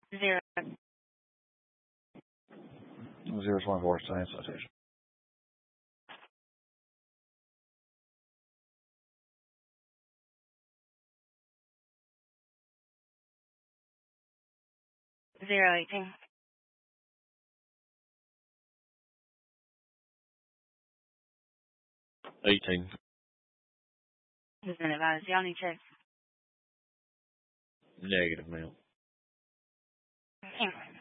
Zero. 024, science citation. Zero 18. Has been advised. Y'all need checks. Negative, ma'am. Anyway.